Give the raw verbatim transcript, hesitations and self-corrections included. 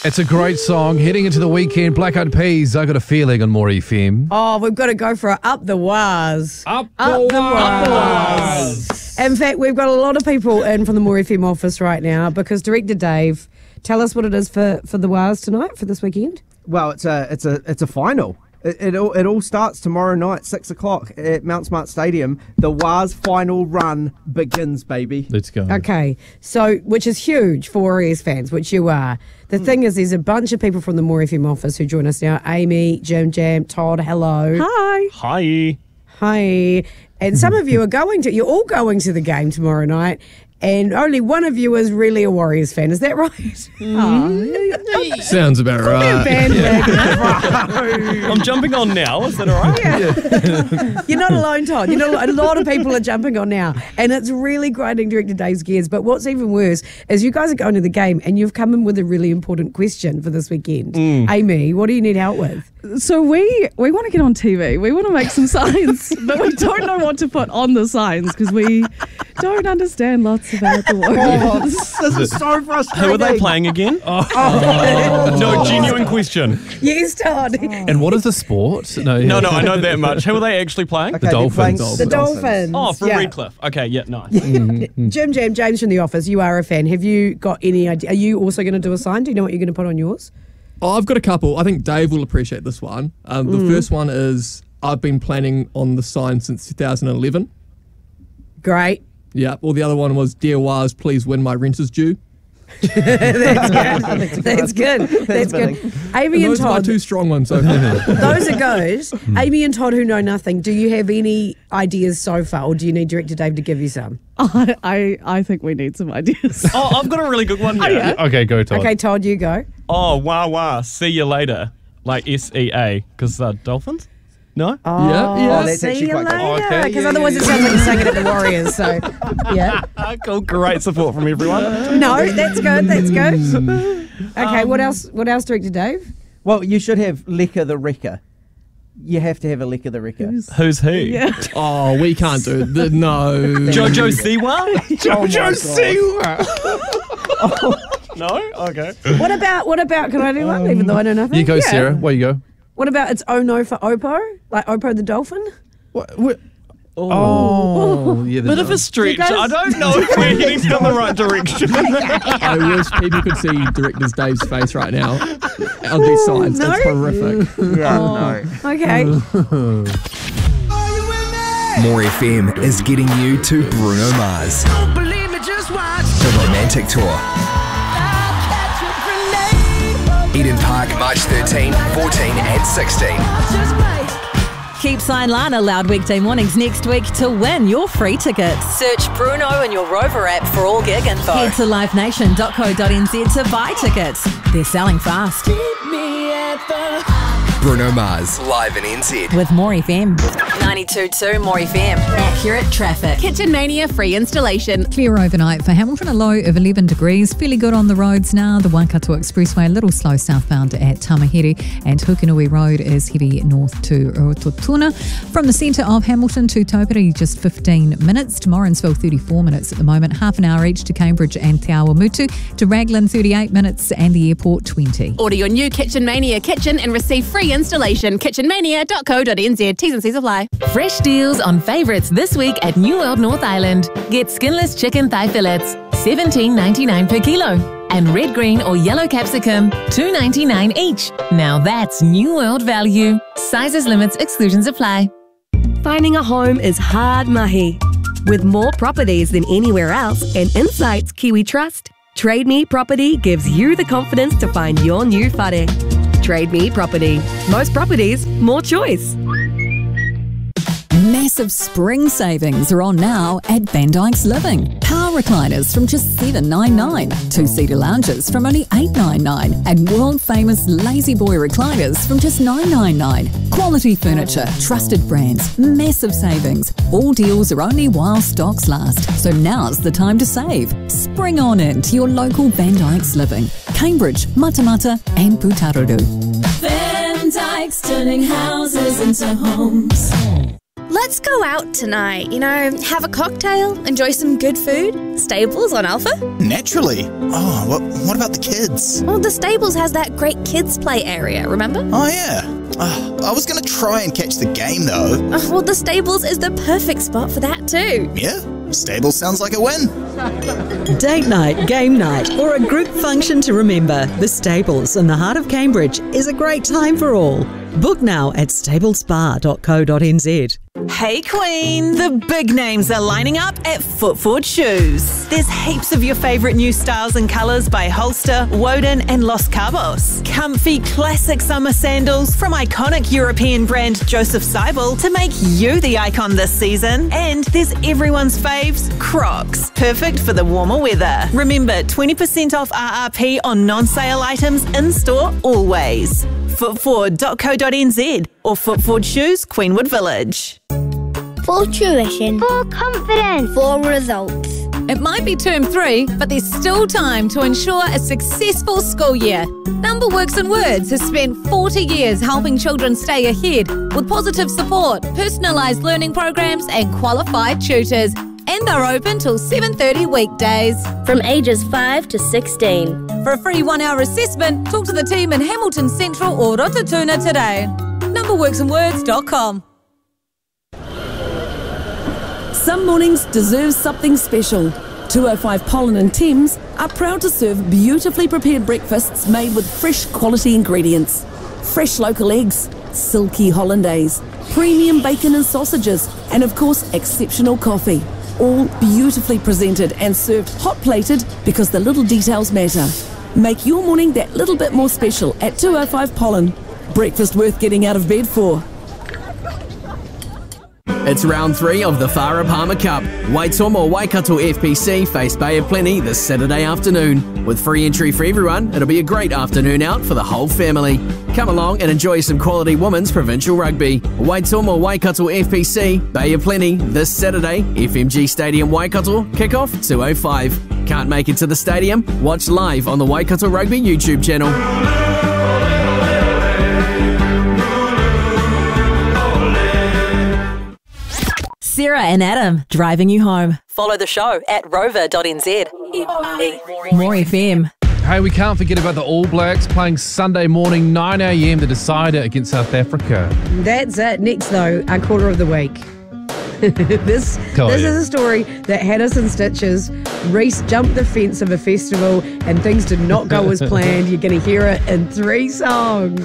It's a great song. Heading into the weekend, Black Eyed Peas, I Got a Feeling on More F M. Oh, we've got to go for a Up the Waz. Up, Up the Waz. Waz. In fact, we've got a lot of people in from the More F M office right now because Director Dave, tell us what it is for, for the Waz tonight, for this weekend. Well, it's a it's a it's a final. It, it all it all starts tomorrow night, six o'clock at Mount Smart Stadium. The Waz final run begins, baby. Let's go. Okay, so which is huge for Warriors fans, which you are. The mm. thing is, there's a bunch of people from the More F M office who join us now. Amy, Jim Jam, Todd, hello. Hi. Hi. Hi. And some of you are going to, you're all going to the game tomorrow night. And only one of you is really a Warriors fan. Is that right? Mm. Sounds about Call right. me a bandwagon. I'm jumping on now. Is that all right? Yeah. You're not alone, Todd. You know, a lot of people are jumping on now. And it's really grinding Director Dave's gears. But what's even worse is you guys are going to the game and you've come in with a really important question for this weekend. Mm. Amy, what do you need help with? So we we want to get on T V. We want to make some signs, but we don't know what to put on the signs because we don't understand lots about the Warriors. This is so frustrating. Who are they playing again? Oh. Oh. No, genuine question. Yes, Todd. Oh. And what is the sport? No, No, no, I know that much. Who are they actually playing? Okay, The Dolphins. they're playing The Dolphins. Oh, from yeah. Redcliffe. Okay, yeah, nice. Jim Jam, James from the office, you are a fan. Have you got any idea? Are you also going to do a sign? Do you know what you're going to put on yours? Oh, I've got a couple. I think Dave will appreciate this one. Um, the Mm. first one is I've been planning on the sign since two thousand eleven. Great. Yeah. Or the other one was, Dear Waz, please win my rent is due. That's good. That's good. That's good. Amy and Those are my Todd, two strong ones so far. those are good. Amy and Todd, who know nothing, do you have any ideas so far, or do you need Director Dave to give you some? I, I I think we need some ideas. Oh, I've got a really good one here. Oh, yeah. Okay, go, Todd. Okay, Todd, you go. Oh, wah, wah, see you later. Like S E A, because uh, Dolphins? No? Oh, Yeah, yeah. Oh, that's see actually you quite good. later. Okay, Because yeah, otherwise yeah, it sounds like you're singing at the Warriors. So, yeah. Cool, great support from everyone. No, that's good. That's good. Okay, what else? What else, Director Dave? Well, you should have Lecker the Wrecker. You have to have a Lecker the Wrecker. Who's who? Yeah. Oh, we can't do it. The, no. Jojo Siwa? Jojo Siwa. No? Okay. What about? What about? Can I do one? Even though I know nothing. You go, Yeah. Sarah. Where you go? What about it's oh no for Oppo? Like Oppo the dolphin? What? what? Oh, yeah. the Bit of a dog. stretch. guys- I don't know if we're heading down the right direction. I wish people could see Director Dave's face right now on these signs. No? It's horrific. Yeah, no. Okay. More F M is getting you to Bruno Mars. The Romantic Tour. Eden Park, March thirteenth, fourteenth and sixteenth. Keep Sign Lana loud weekday mornings next week to win your free tickets. Search Bruno in your Rover app for all gig info. Head to live nation dot co dot n z to buy tickets. They're selling fast. Bruno Mars, live in N Z. With More F M. ninety-two point two More F M. Accurate traffic. Kitchen Mania free installation. Clear overnight for Hamilton, a low of eleven degrees. Fairly good on the roads now. The Waikato Expressway a little slow southbound at Tamahere, and Hukanui Road is heavy north to Rototuna. From the centre of Hamilton to Taupiri, just fifteen minutes. To Morrinsville, thirty-four minutes at the moment. Half an hour each to Cambridge and Te Awamutu. To Raglan, thirty-eight minutes, and the airport, twenty. Order your new Kitchen Mania kitchen and receive free installation. kitchen mania dot co dot n z. T's and C's apply. Fresh deals on favourites this week at New World North Island. Get skinless chicken thigh fillets, seventeen ninety-nine per kilo. And red, green or yellow capsicum, two ninety-nine each. Now that's New World value. Sizes, limits, exclusions apply. Finding a home is hard mahi. With more properties than anywhere else and insights Kiwi trust, Trade Me Property gives you the confidence to find your new whare. Trade Me Property. Most properties, more choice. Massive spring savings are on now at Van Dyke's Living. Power recliners from just seven ninety-nine, two-seater lounges from only eight ninety-nine, and world-famous Lazy Boy recliners from just nine ninety-nine. Quality furniture, trusted brands, massive savings. All deals are only while stocks last, so now's the time to save. Spring on in to your local Van Dyke's Living. Cambridge, Matamata and Putaruru. Van Dyke's turning houses into homes. Let's go out tonight, you know, have a cocktail, enjoy some good food. Stables on Alpha? Naturally. Oh, what, what about the kids? Well, the Stables has that great kids play area, remember? Oh, yeah. Oh, I was going to try and catch the game, though. Oh, well, the Stables is the perfect spot for that, too. Yeah, Stables sounds like a win. Date night, game night, or a group function to remember, the Stables in the heart of Cambridge is a great time for all. Book now at stables bar dot co dot n z. Hey Queen, the big names are lining up at Footford Shoes. There's heaps of your favourite new styles and colours by Holster, Woden and Los Cabos. Comfy classic summer sandals from iconic European brand Joseph Seibel to make you the icon this season. And there's everyone's faves, Crocs, perfect for the warmer weather. Remember, twenty percent off R R P on non-sale items in-store always. footford dot co dot n z or Footford Shoes, Queenwood Village. For tuition. For confidence. For results. It might be term three, but there's still time to ensure a successful school year. Numberworks and Words has spent forty years helping children stay ahead with positive support, personalised learning programs and qualified tutors. And they're open till seven thirty weekdays. From ages five to sixteen. For a free one-hour assessment, talk to the team in Hamilton Central or Rotatuna today. numberworks and words dot com. Some mornings deserve something special. two oh five Pollen and Thames are proud to serve beautifully prepared breakfasts made with fresh quality ingredients. Fresh local eggs, silky hollandaise, premium bacon and sausages, and of course exceptional coffee. All beautifully presented and served hot-plated because the little details matter. Make your morning that little bit more special at two oh five Pollen. Breakfast worth getting out of bed for. It's round three of the Farah Palmer Cup. Waitom or Waikato F P C face Bay of Plenty this Saturday afternoon. With free entry for everyone, it'll be a great afternoon out for the whole family. Come along and enjoy some quality women's provincial rugby. Waitom or Waikato F P C, Bay of Plenty, this Saturday, F M G Stadium Waikato, kick-off two oh five. Can't make it to the stadium? Watch live on the Waikato Rugby YouTube channel. Sarah and Adam, driving you home. Follow the show at rover dot n z. More F M. Hey, we can't forget about the All Blacks playing Sunday morning, nine a m, the decider against South Africa. That's it. Next, though, our quarter of the week. this Oh, this yeah. is a story that had us in stitches. Reese jumped the fence of a festival and things did not go as planned. You're going to hear it in three songs.